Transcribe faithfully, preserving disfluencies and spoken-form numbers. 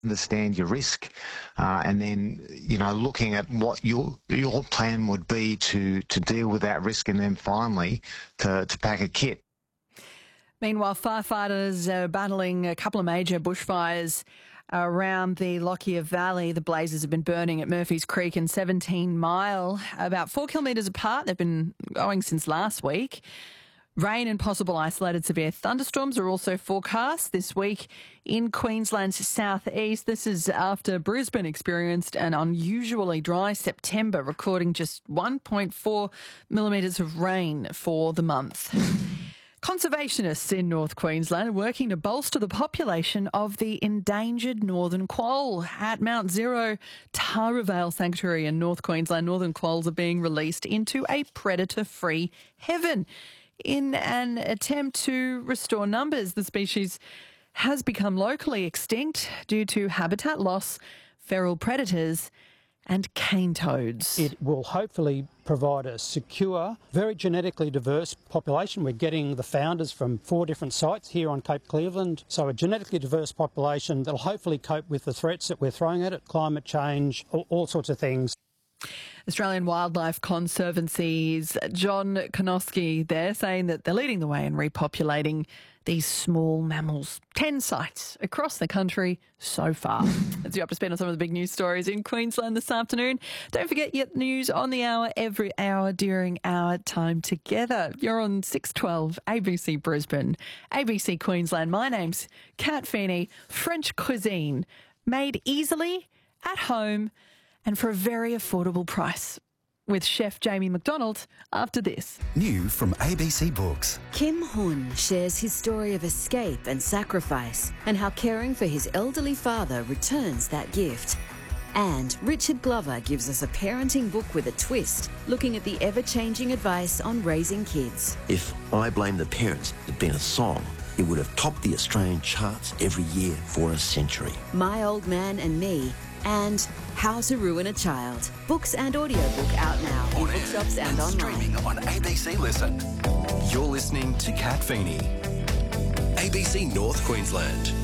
understand your risk, uh, and then, you know, looking at what your your plan would be to, to deal with that risk, and then finally to, to pack a kit. Meanwhile, firefighters are battling a couple of major bushfires around the Lockyer Valley. The blazes have been burning at Murphy's Creek and seventeen mile, about four kilometres apart. They've been going since last week. Rain and possible isolated severe thunderstorms are also forecast this week in Queensland's southeast. This is after Brisbane experienced an unusually dry September, recording just one point four millimetres of rain for the month. Conservationists in North Queensland are working to bolster the population of the endangered northern quoll. At Mount Zero Taravale Sanctuary in North Queensland, northern quolls are being released into a predator-free heaven. In an attempt to restore numbers, the species has become locally extinct due to habitat loss, feral predators and cane toads. It will hopefully provide a secure, very genetically diverse population. We're getting the founders from four different sites here on Cape Cleveland. So a genetically diverse population that will hopefully cope with the threats that we're throwing at it, climate change, all, all sorts of things. Australian Wildlife Conservancy's John Konoski there saying that they're leading the way in repopulating these small mammals. Ten sites across the country so far. As you're up to speed on some of the big news stories in Queensland this afternoon. Don't forget your news on the hour every hour during our time together. You're on six twelve A B C Brisbane, A B C Queensland. My name's Kat Feeney. French cuisine made easily, at home, and for a very affordable price. With Chef Jamie McDonald after this. New from A B C Books. Kim Hun shares his story of escape and sacrifice and how caring for his elderly father returns that gift. And Richard Glover gives us a parenting book with a twist, looking at the ever-changing advice on raising kids. If I Blame the Parents had been a song, it would have topped the Australian charts every year for a century. My Old Man and Me, and How to Ruin a Child. Books and audiobook out now in bookshops and, and online. Streaming on A B C Listen. You're listening to Kat Feeney. A B C North Queensland.